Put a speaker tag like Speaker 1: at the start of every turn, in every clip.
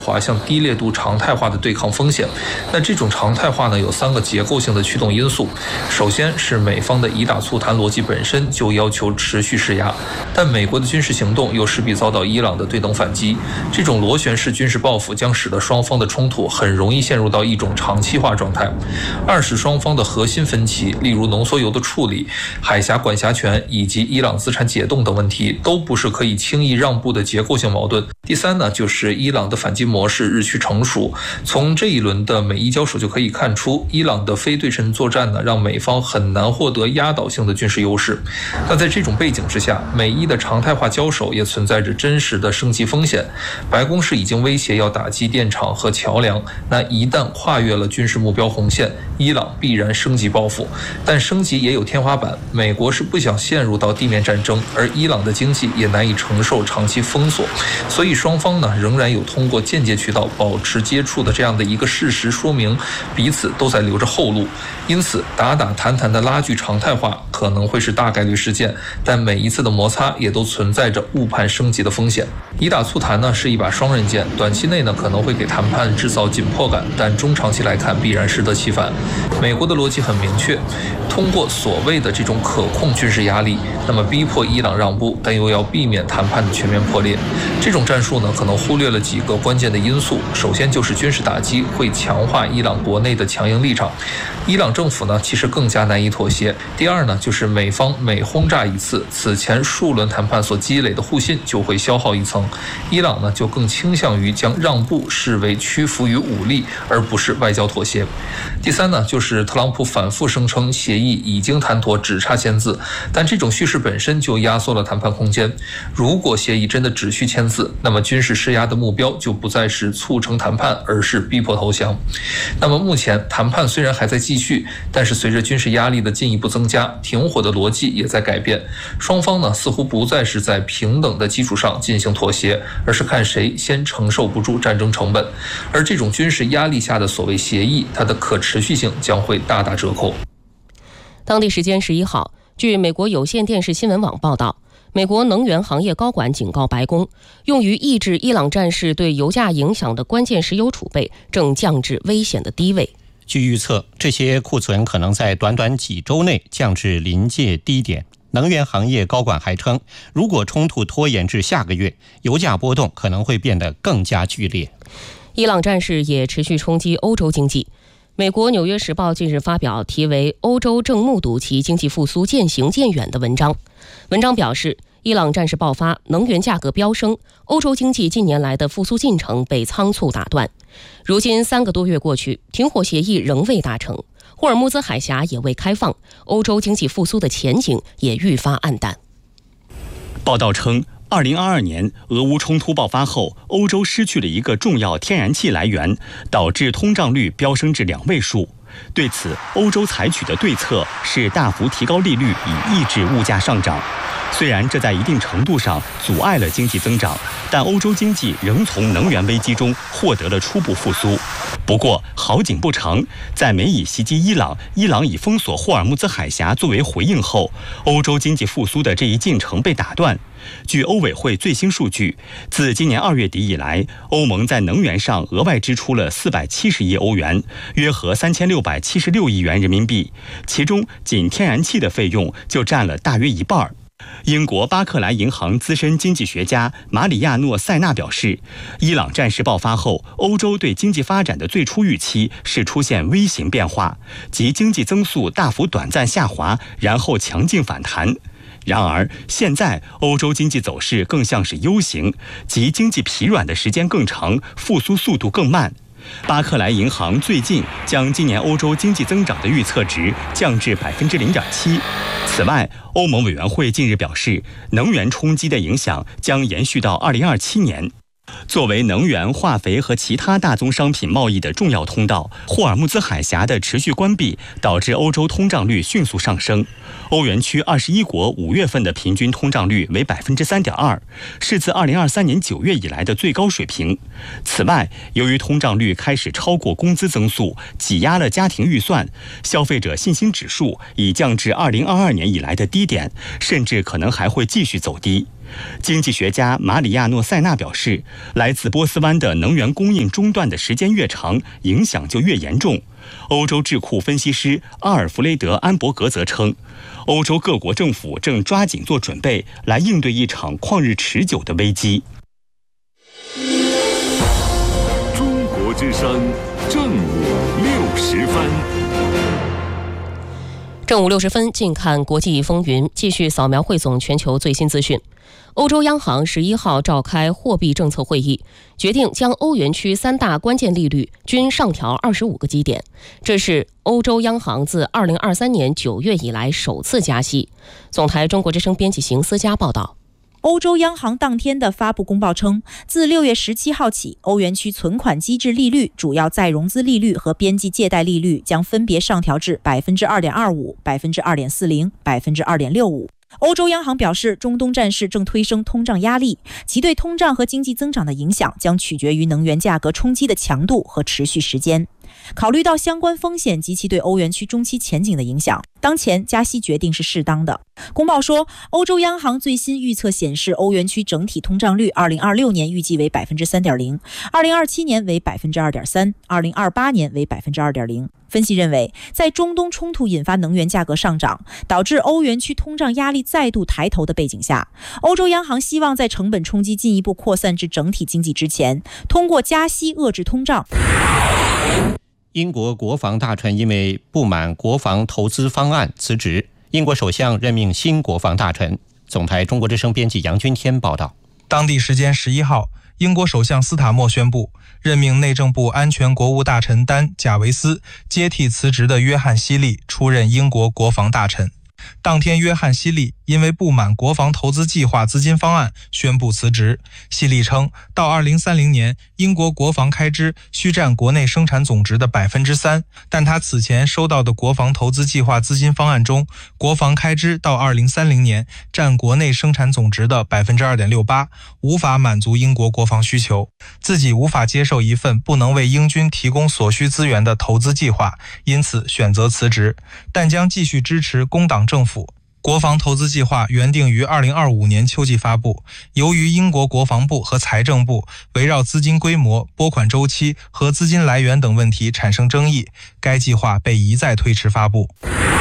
Speaker 1: 向低烈度常态化的对抗风险。那这种常态化呢，有3个结构性的驱动因素。首先是美方的以打促谈逻辑本身就要求持续施压，但美国的军事行动又势必遭到伊朗的对等反击。这种螺旋式军事报复将使得双方的冲突很容易陷入到一种长期化状态。二是双方的核心分歧，例如浓缩铀的处理、海峡管辖权以及伊朗资产解冻等问题，都不是可以轻易让步的结构性矛盾。第三呢，就是伊朗的反击模式日趋成熟。从这一轮的美伊交手就可以看出，伊朗的非对称作战呢，让美方很难获得压倒性的军事优势。那在这种背景之下，美伊的常态化交手也存在着真实的升级风险。白宫是已经威胁要打击电厂和桥梁，那一旦跨越了军事目标红线，伊朗必然升级报复。但升级也有天花板，美国是不想陷入到地面战争，而伊朗的经济也难以承受长期封锁，所以双方呢仍然有通过间接渠道保持接触的这样的一个事实，说明彼此都在留着后路。因此打打谈谈的拉锯常态化可能会是大概率事件，但每一次的摩擦也都存在着误判升级的风险。以打促谈呢是一把双刃剑，短期内呢可能会给谈判制造紧迫感，但中长期来看必然适得其反。美国的逻辑很明确，通过所谓的这种可控军事压力，那么逼迫伊朗让步，但又要避免谈判的全面破裂。这种战术呢可能忽略了几个关键的因素，首先就是军事打击会强化伊朗国内的强硬立场，伊朗政府呢其实更加难以妥协。第二呢，就是美方每轰炸一次，此前数轮谈判所积累的互信就会消耗一层，伊朗呢就更倾向于将让步视为屈服于武力，而不是外交妥协。第三呢，就是特朗普反复声称协议已经谈妥，只差签字，但这种叙事本身就压缩了谈判空间。如果协议真的只需签字，那么军事施压的目标就不再是促成谈判，而是逼迫投降。那么目前谈判虽然还在继续，但是随着军事压力的进一步增加，停火的逻辑也在改变。双方呢似乎不再是在平等的基础上进行妥协，而是看谁先承受不住战争成本。而这种军事压力下的所谓协议，它的可持续性将会大打折扣。
Speaker 2: 当地时间11号，据美国有线电视新闻网报道，美国能源行业高管警告白宫，用于抑制伊朗战事对油价影响的关键石油储备正降至危险的低位。
Speaker 3: 据预测，这些库存可能在短短几周内降至临界低点。能源行业高管还称，如果冲突拖延至下个月，油价波动可能会变得更加剧烈。
Speaker 2: 伊朗战事也持续冲击欧洲经济。美国《纽约时报》近日发表题为《欧洲正目睹其经济复苏渐行渐远》的文章。文章表示，伊朗战事爆发，能源价格飙升，欧洲经济近年来的复苏进程被仓促打断。如今3个多月过去，停火协议仍未达成，霍尔木兹海峡也未开放，欧洲经济复苏的前景也愈发暗淡。
Speaker 4: 报道称，2022年俄乌冲突爆发后，欧洲失去了一个重要天然气来源，导致通胀率飙升至2位数。对此，欧洲采取的对策是大幅提高利率，以抑制物价上涨。虽然这在一定程度上阻碍了经济增长，但欧洲经济仍从能源危机中获得了初步复苏。不过好景不长，在美以袭击伊朗以封锁霍尔木兹海峡作为回应后，欧洲经济复苏的这一进程被打断。据欧委会最新数据，自今年2月底以来，欧盟在能源上额外支出了470亿欧元，约合3676亿元人民币，其中仅天然气的费用就占了大约一半。英国巴克莱银行资深经济学家马里亚诺·塞纳表示，伊朗战事爆发后，欧洲对经济发展的最初预期是出现 V 型变化，即经济增速大幅短暂下滑，然后强劲反弹。然而现在欧洲经济走势更像是 U 型，即经济疲软的时间更长，复苏速度更慢。巴克莱银行最近将今年欧洲经济增长的预测值降至 0.7%。 此外，欧盟委员会近日表示，能源冲击的影响将延续到2027年。作为能源、化肥和其他大宗商品贸易的重要通道，霍尔木兹海峡的持续关闭导致欧洲通胀率迅速上升。欧元区21国5月份的平均通胀率为 3.2%， 是自2023年9月以来的最高水平。此外，由于通胀率开始超过工资增速，挤压了家庭预算，消费者信心指数已降至2022年以来的低点，甚至可能还会继续走低。 经济学家马里亚诺·塞纳表示，来自波斯湾的能源供应中断的时间越长，影响就越严重。欧洲智库分析师阿尔弗雷德·安伯格则称，欧洲各国政府正抓紧做准备，来应对一场旷日持久的危机。
Speaker 5: 中国之声正午60分。
Speaker 2: 正午60分，近看国际风云，继续扫描汇总全球最新资讯。欧洲央行11号召开货币政策会议，决定将欧元区3大关键利率均上调25个基点，这是欧洲央行自2023年9月以来首次加息。总台中国之声编辑邢思佳报道。
Speaker 6: 欧洲央行当天的发布公报称，自6月17号起，欧元区存款机制利率、主要再融资利率和边际借贷利率将分别上调至 2.25%、2.40%、2.65%。欧洲央行表示，中东战事正推升通胀压力，其对通胀和经济增长的影响将取决于能源价格冲击的强度和持续时间。考虑到相关风险及其对欧元区中期前景的影响，当前加息决定是适当的。公报说，欧洲央行最新预测显示，欧元区整体通胀率2026年预计为 3.0%， 2027年为 2.3%， 2028年为 2.0%。分析认为，在中东冲突引发能源价格上涨，导致欧元区通胀压力再度抬头的背景下，欧洲央行希望在成本冲击进一步扩散至整体经济之前，通过加息遏制通胀。
Speaker 3: 英国国防大臣因为不满国防投资方案辞职，英国首相任命新国防大臣。总台中国之声编辑杨军天报道。
Speaker 7: 当地时间11号，英国首相斯塔默宣布任命内政部安全国务大臣丹·贾维斯接替辞职的约翰·希利出任英国国防大臣。当天，约翰·希利因为不满国防投资计划资金方案宣布辞职。希利称，到2030年，英国国防开支需占国内生产总值的 3%， 但他此前收到的国防投资计划资金方案中，国防开支到2030年占国内生产总值的 2.68%， 无法满足英国国防需求。自己无法接受一份不能为英军提供所需资源的投资计划，因此选择辞职，但将继续支持工党政府。国防投资计划原定于2025年秋季发布，由于英国国防部和财政部围绕资金规模、拨款周期和资金来源等问题产生争议，该计划被一再推迟发布。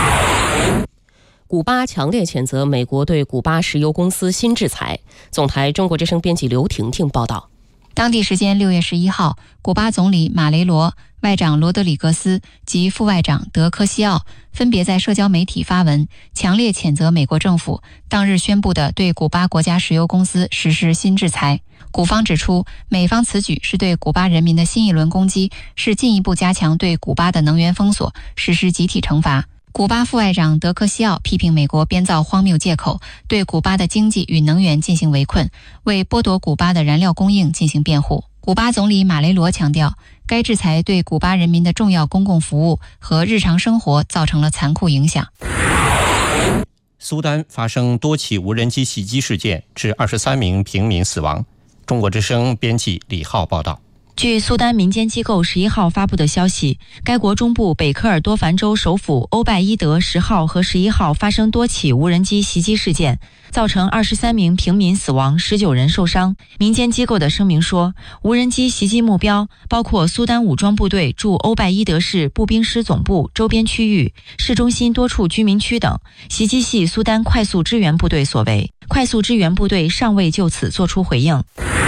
Speaker 2: 古巴强烈谴责美国对古巴石油公司新制裁。总台中国之声编辑刘婷婷报道。
Speaker 8: 当地时间6月11号，古巴总理马雷罗、外长罗德里格斯及副外长德科西奥分别在社交媒体发文，强烈谴责美国政府当日宣布的对古巴国家石油公司实施新制裁。古方指出，美方此举是对古巴人民的新一轮攻击，是进一步加强对古巴的能源封锁，实施集体惩罚。古巴副外长德科西奥批评美国编造荒谬借口，对古巴的经济与能源进行围困，为剥夺古巴的燃料供应进行辩护。古巴总理马雷罗强调，该制裁对古巴人民的重要公共服务和日常生活造成了残酷影响。
Speaker 3: 苏丹发生多起无人机袭击事件，致23名平民死亡。中国之声编辑李浩报道。
Speaker 6: 据苏丹民间机构11号发布的消息，该国中部北科尔多凡州首府欧拜伊德10号和11号发生多起无人机袭击事件，造成23名平民死亡，19人受伤。民间机构的声明说，无人机袭击目标包括苏丹武装部队驻欧拜伊德市步兵师总部周边区域、市中心多处居民区等。袭击系苏丹快速支援部队所为，快速支援部队尚未就此作出回应。